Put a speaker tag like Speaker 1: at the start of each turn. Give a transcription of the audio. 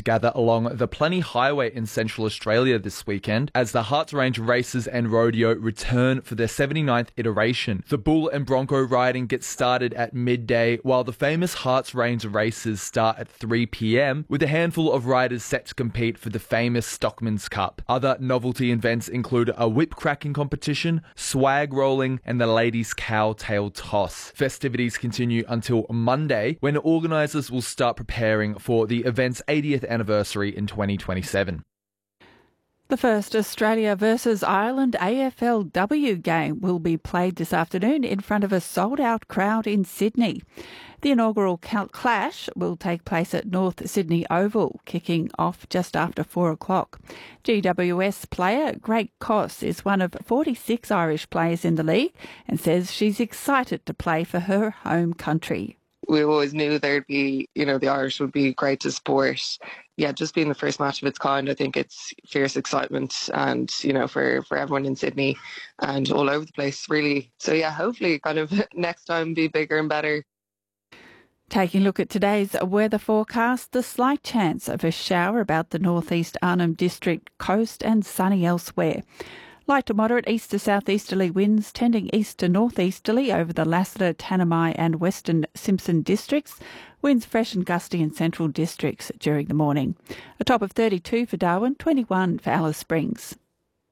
Speaker 1: gather along the Plenty Highway in Central Australia this weekend as the Hearts Range Races and Rodeo return for their 79th iteration. The bull and bronco riding gets started at midday, while the famous Hearts Range races start at 3 p.m, with a handful of riders set to compete for the famous Stockman's Cup. Other novelty events include a whip cracking competition, swag rolling, and the ladies' cowtail toss. Festivities continue until Monday, when organisers will start preparing for the event's 80th anniversary in 2027.
Speaker 2: The first Australia versus Ireland AFLW game will be played this afternoon in front of a sold-out crowd in Sydney. The inaugural clash will take place at North Sydney Oval, kicking off just after 4 o'clock. GWS player Greg Koss is one of 46 Irish players in the league and says she's excited to play for her home country.
Speaker 3: We always knew there'd be, the Irish would be great to support. Yeah, just being the first match of its kind, I think it's fierce excitement and, for everyone in Sydney and all over the place, really. So, yeah, hopefully kind of next time be bigger and better.
Speaker 2: Taking a look at today's weather forecast, the slight chance of a shower about the northeast Arnhem District coast and sunny elsewhere. Light to moderate east to southeasterly winds tending east to northeasterly over the Lassiter, Tanami and Western Simpson districts. Winds fresh and gusty in central districts during the morning. A top of 32 for Darwin, 21 for Alice Springs.